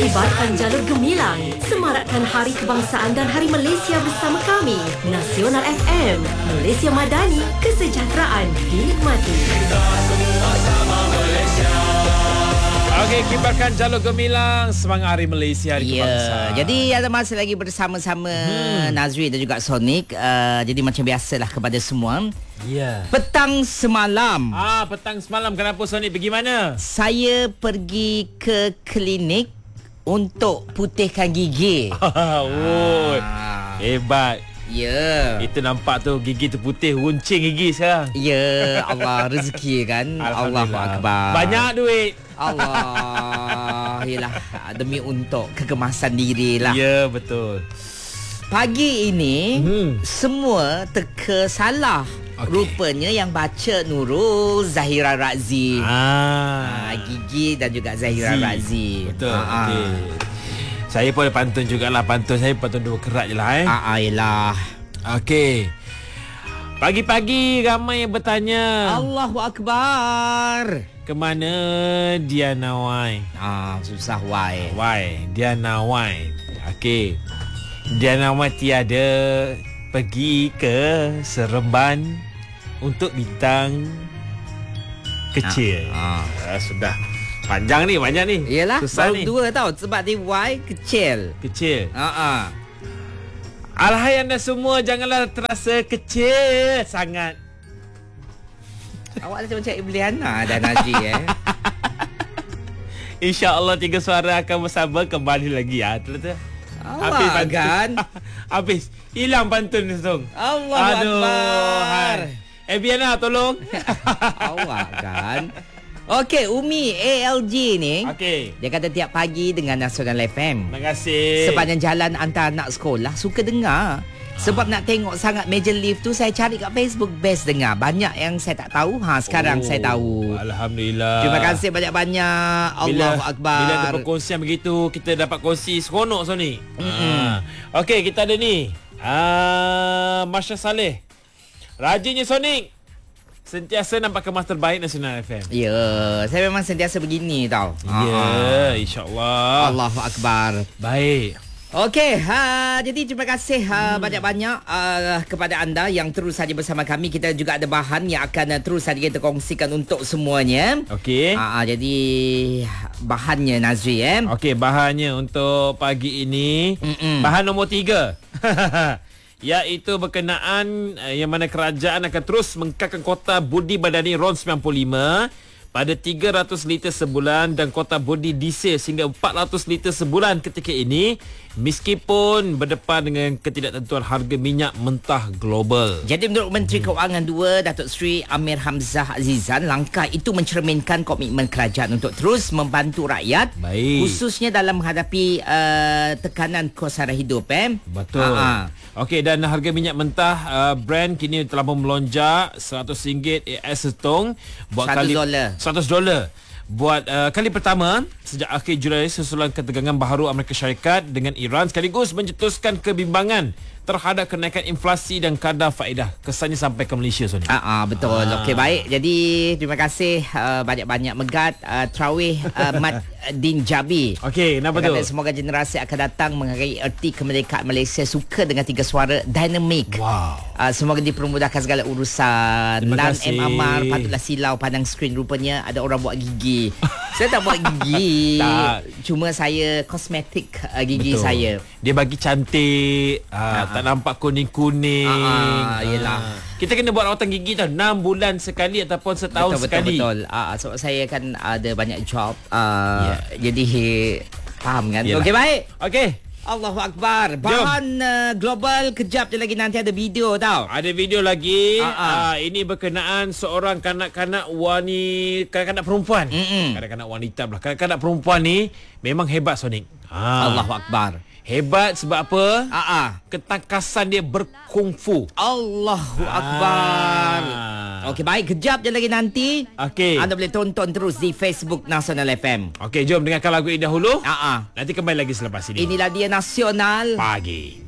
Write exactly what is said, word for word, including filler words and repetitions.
Kibarkan jalur gemilang, semarakkan Hari Kebangsaan dan Hari Malaysia bersama kami. Nasional F M, Malaysia Madani, kesejahteraan dinikmati. Kita semua sama Malaysia. Okey, kibarkan jalur gemilang, semangat Hari Malaysia, Hari yeah. Kebangsaan. Jadi ada masa lagi bersama-sama hmm. Nazri dan juga Sonic. Uh, jadi macam biasalah kepada semua. Ya. Yeah. Petang semalam. Ah, petang semalam kenapa Sonic pergi mana? Saya pergi ke klinik untuk putihkan gigi. Oh, ah. Hebat. Ya. Yeah. Itu nampak tu gigi tu putih, runcing gigi sekarang. Ya, yeah, Allah rezeki kan. Allahu Akbar. Banyak duit. Allah. Yalah, demi untuk kegemasan diri lah. Ya, yeah, betul. Pagi ini hmm. semua teka salah. Okay. Rupanya yang baca Nurul Zahira Razi. Ah. ah Gigi dan juga Zahira Z. Razi. Betul. Ah. Okey. Saya pun ada pantun jugalah. Pantun saya pantun dua kerat je lah eh. Ah, yelah. Okey. Pagi-pagi ramai yang bertanya. Allahu Akbar. Ke mana Diana Wai? Ah, susah Wai. Wai. Diana Wai. Okey. Diana Wai tiada pergi ke Seremban untuk bintang kecil. Ah. Ah, sudah. Panjang ni, banyak ni. Yelah, susah baru ni. dua tau. Sebab dia Y kecil. Kecil. Ah, ah. Alhai anda semua, janganlah terasa kecil sangat. Awak dah macam Ibliana dan Najri eh. InsyaAllah tiga suara akan bersama kembali lagi ya. Betul-betul. Habis kan. Habis. Hilang pantun ni Song. Allah Akbar. Eh Biana tolong. Awak kan. Okey, Umi A L G ni. Okey. Dia kata tiap pagi dengan Nasional F M. Terima kasih. Sepanjang jalan hantar anak sekolah suka dengar. Sebab ha. nak tengok sangat Major Leaf tu, saya cari kat Facebook, best dengar. Banyak yang saya tak tahu. Ha, sekarang oh, saya tahu. Alhamdulillah. Terima kasih banyak-banyak. Allahu Akbar. Bila ada perkongsian begitu, kita dapat kongsi seronok Sony. Mm-hmm. Ha. Okey, kita ada ni. Ah, Masya Saleh. Rajinnya Sonic. Sentiasa nampak kemas terbaik Nasional F M. Ya, saya memang sentiasa begini tau. Ya, insya-Allah. Allahu Akbar. Baik. Okey, ha, jadi terima kasih ha, hmm. banyak-banyak uh, kepada anda yang terus saja bersama kami. Kita juga ada bahan yang akan uh, terus saja kita kongsikan untuk semuanya. Okey. Ha, jadi bahannya Nazri eh. Okey, bahannya untuk pagi ini Mm-mm. bahan nombor tiga. Iaitu berkenaan uh, yang mana kerajaan akan terus mengkekalkan kota budi badani R O N sembilan puluh lima pada tiga ratus liter sebulan dan kota bodi diesel sehingga empat ratus liter sebulan ketika ini meskipun berdepan dengan ketidaktentuan harga minyak mentah global. Jadi menurut Menteri Kewangan dua Datuk Seri Amir Hamzah Azizan, langkah itu mencerminkan komitmen kerajaan untuk terus membantu rakyat. Baik. Khususnya dalam menghadapi uh, tekanan kos sara hidup eh. Betul. Ha-ha. Okey, dan harga minyak mentah uh, Brent kini telah melonjak seratus ringgit A S setong buat seratus kali dolar. seratus dolar buat uh, kali pertama sejak akhir Julai susulan ketegangan baharu Amerika Syarikat dengan Iran sekaligus mencetuskan kebimbangan terhadap kenaikan inflasi dan kadar faedah. Kesannya sampai ke Malaysia Sony. Ah, ah betul. Ah. Okey, baik. Jadi terima kasih uh, banyak-banyak Megat uh, Trawih uh, Mat Din Jabi. Okey, kenapa tu? Semoga generasi akan datang menghargai erti kemerdekaan Malaysia suka dengan tiga suara dinamik. Wow. Uh, semoga dipermudahkan segala urusan. Terima Lan kasih. M Amar patutlah silau pandang skrin, rupanya ada orang buat gigi. Saya tak buat gigi. Tak. Cuma saya kosmetik uh, gigi Betul. saya. Dia bagi cantik. Uh, tak nampak kuning-kuning. Ah, yelah. Ah. Kita kena buat rawatan gigi tau enam bulan sekali ataupun setahun betul, sekali. Betul betul. Ah, sebab saya kan ada banyak job. Ah, yeah. Jadi faham kan? Okey, baik. Okey. Allahu Akbar. Bahan uh, global kejap je lagi nanti ada video tau. Ada video lagi. Ah, ah. Uh, ini berkenaan seorang kanak-kanak wanita, kanak-kanak perempuan. Mm-mm. Kanak-kanak wanita pula. Kanak-kanak perempuan ni memang hebat Sonic. Ah. Allahu Akbar. Hebat sebab apa? Ah, ah. Ketangkasan dia berkungfu. Allahu Akbar. Ah. Okey, baik. Kejap je lagi nanti. Okey. Anda boleh tonton terus di Facebook Nasional F M. Okey, jom dengarkan lagu ini dahulu. Ah, ah. Nanti kembali lagi selepas ini. Inilah dia Nasional Pagi.